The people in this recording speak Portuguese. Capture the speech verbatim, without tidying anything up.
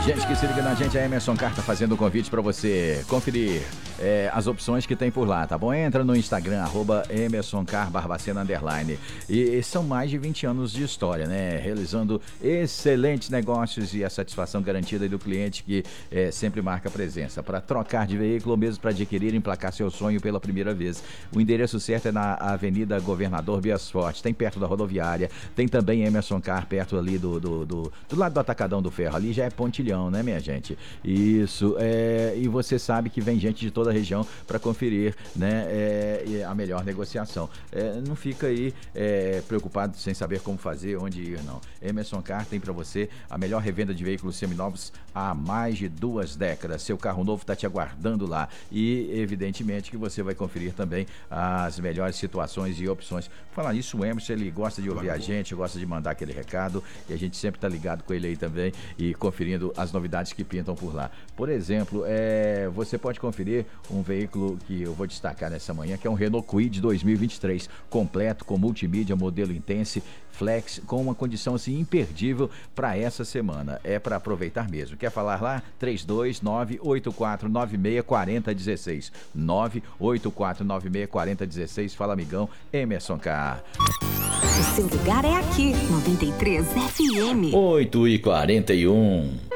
Gente que se liga na gente, a Emerson Car tá fazendo um convite para você conferir é, as opções que tem por lá, tá bom? Entra no Instagram, arroba Emerson Car Barbacena Underline. E, e são mais de vinte anos de história, né? Realizando excelentes negócios e a satisfação garantida do cliente que é, sempre marca presença. Para trocar de veículo ou mesmo para adquirir e emplacar seu sonho pela primeira vez. O endereço certo é na Avenida Governador Bias Forte, tem perto da rodoviária, tem também Emerson Car perto ali do, do, do, do lado do Atacadão do Ferro, ali já é Pontilhão, né, minha gente? Isso, é, e você sabe que vem gente de toda a região para conferir, né, é, a melhor negociação. É, não fica aí é, preocupado sem saber como fazer, onde ir, não. Emerson Car tem para você a melhor revenda de veículos seminovos há mais de duas décadas. Seu carro novo está te aguardando lá e, evidentemente, que você vai conferir também as melhores situações e opções. Falar nisso, o Emerson, ele gosta de ouvir a gente, gosta de mandar aquele recado e a gente sempre tá ligado com ele aí também e conferindo as novidades que pintam por lá. Por exemplo, é, você pode conferir um veículo que eu vou destacar nessa manhã, que é um Renault Kwid dois mil e vinte e três, completo, com multimídia, modelo Intense, Flex, com uma condição assim imperdível para essa semana. É para aproveitar mesmo. Quer falar lá? três dois nove oito quatro nove seis quatro zero um seis. nove oito quatro nove seis quatro zero um seis. Fala, amigão, Emerson Car. O seu lugar é aqui, noventa e três F M. oito e quarenta e um.